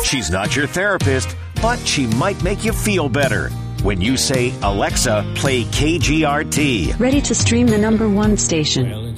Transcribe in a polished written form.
She's not your therapist, but she might make you feel better. When you say, Alexa, play KGRT. Ready to stream the #1 station.